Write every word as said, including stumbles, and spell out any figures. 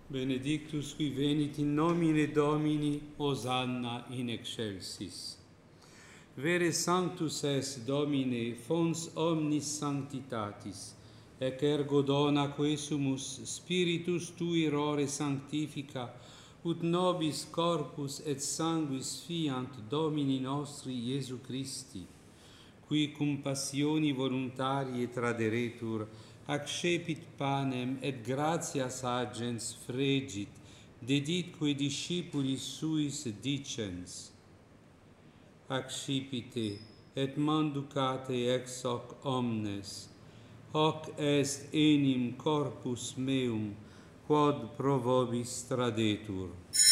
Benedictus qui venit in nomine Domini, Hosanna in excelsis. Vere sanctus est, Domine, fons omnis sanctitatis, ec ergo dona quesumus Spiritus Tui rore sanctifica, ut nobis corpus et sanguis fiant Domini nostri Iesu Christi, qui cum passioni voluntarie traderetur, accepit panem et gratias agens fregit, deditque discipulis suis dicens. Accipite et manducate ex hoc omnes, hoc est enim corpus meum, quod pro vobis tradetur.